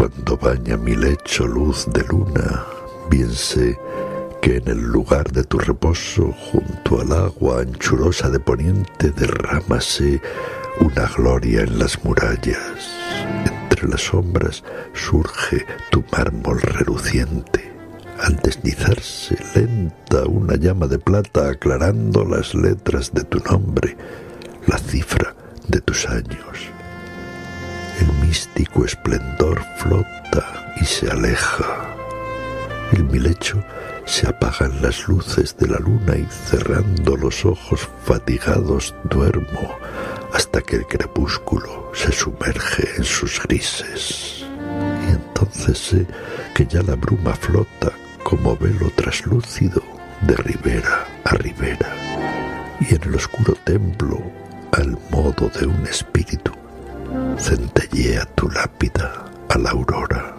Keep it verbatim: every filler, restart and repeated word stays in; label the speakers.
Speaker 1: cuando baña mi lecho luz de luna, bien sé que en el lugar de tu reposo, junto al agua anchurosa de poniente, derrámase una gloria en las murallas. Entre las sombras surge tu mármol reluciente. Al deslizarse lenta una llama de plata aclarando las letras de tu nombre, la cifra de tus años. El místico esplendor flota y se aleja. En mi lecho se apagan las luces de la luna y cerrando los ojos fatigados duermo hasta que el crepúsculo se sumerge en sus grises. Y entonces sé que ya la bruma flota como velo traslúcido de ribera a ribera, y en el oscuro templo, al modo de un espíritu, centellea tu lápida a la aurora.